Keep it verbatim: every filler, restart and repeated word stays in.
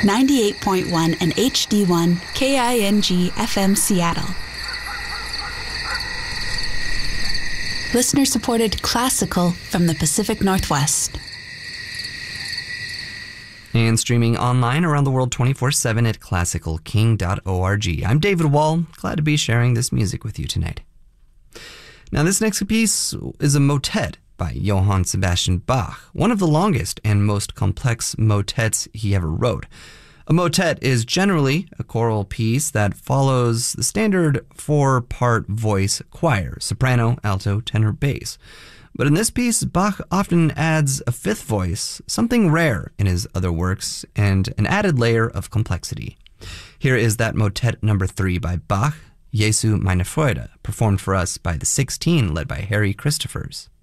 ninety-eight point one and H D one K I N G F M Seattle. Listener-supported classical from the Pacific Northwest. And streaming online around the world twenty-four seven at classical king dot org. I'm David Wall, glad to be sharing this music with you tonight. Now, this next piece is a motet by Johann Sebastian Bach, one of the longest and most complex motets he ever wrote. A motet is generally a choral piece that follows the standard four-part voice choir, soprano, alto, tenor, bass. But in this piece, Bach often adds a fifth voice, something rare in his other works, and an added layer of complexity. Here is that motet number three by Bach, Jesu meine Freude, performed for us by the sixteen led by Harry Christophers.